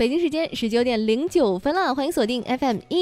北京时间19:09了，欢迎锁定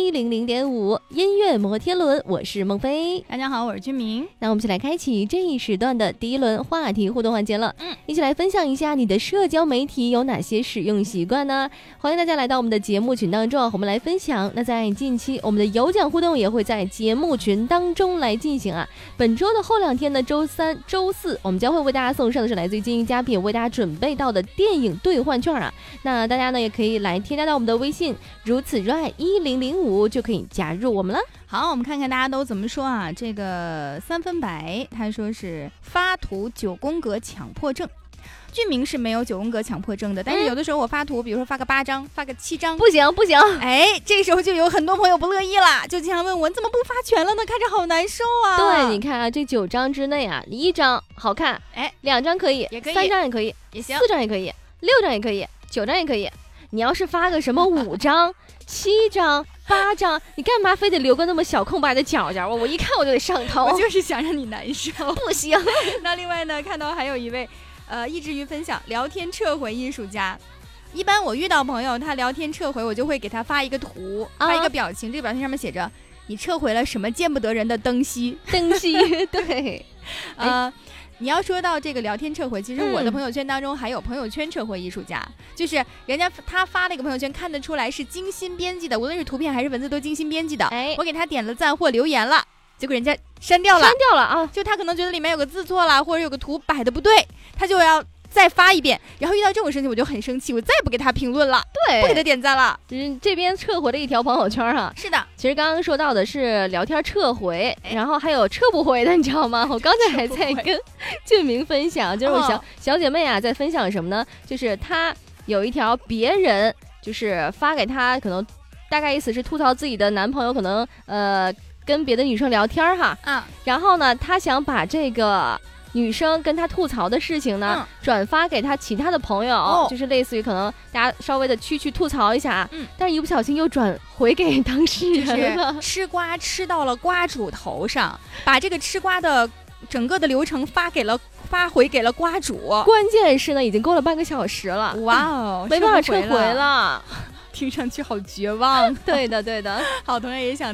FM100.5音乐摩天轮，我是孟非。 大家好，我是君明。 那我们一起来开启这一时段的第一轮话题互动环节了。一起来分享一下你的社交媒体有哪些使用习惯呢？欢迎大家来到我们的节目群当中，我们来分享。那在近期我们的有奖互动也会在节目群当中来进行啊。本周的后2天呢，周3、周4，我们将会为大家送上的是来自于金鹰佳品为大家准备到的电影兑换券啊。那大家呢也可以来添加到我们的微信，如此热爱1005就可以加入我们了。 好，我们看看大家都怎么说啊。这个3分白他说是发图9宫格强迫症。俊明是没有9宫格强迫症的，但是有的时候我发图，比如说发个8张，发个7张， 不行， 哎，这时候就有很多朋友不乐意了，就经常问我你怎么不发全了呢？看着好难受啊。 对，你看啊，这9张之内啊，1张好看， 哎 ，2张可以， 也可以， 3张也可以， 也行， 4张也可以，6张也可以，9张也可以。你要是发个什么5张、7张、8张，你干嘛非得留个那么小空白的角角？我一看我就得上头。 我就是想让你难受。 不行。 那另外呢，看到还有一位意志于分享聊天撤回艺术家。一般我遇到朋友他聊天撤回，我就会给他发一个图，发一个表情，这个表情上面写着你撤回了什么见不得人的灯息。 对。 你要说到这个聊天撤回，其实我的朋友圈当中还有朋友圈撤回艺术家，就是人家他发那个朋友圈看得出来是精心编辑的，无论是图片还是文字都精心编辑的，我给他点了赞或留言了，结果人家删掉了啊！ 就他可能觉得里面有个字错了，或者有个图摆的不对，他就要再发一遍。然后遇到这种事情我就很生气，我再也不给他评论了， 对， 不给他点赞了。 这边撤回了一条朋友圈哈。 是的， 其实刚刚说到的是聊天撤回，然后还有撤不回的，你知道吗？我刚才还在跟俊明分享，就是我小姐妹啊在分享什么呢？就是她有一条别人就是发给她，可能大概意思是吐槽自己的男朋友可能跟别的女生聊天哈，然后呢她想把这个女生跟她吐槽的事情呢转发给她其他的朋友，就是类似于可能大家稍微的去吐槽一下，但是一不小心又转回给当事人了， 就是吃瓜吃到了瓜主头上，把这个吃瓜的整个的流程发回给了瓜主。 关键是呢已经过了半个小时了， 哇哦， 没办法撤回了， 听上去好绝望。 对的好，同样也想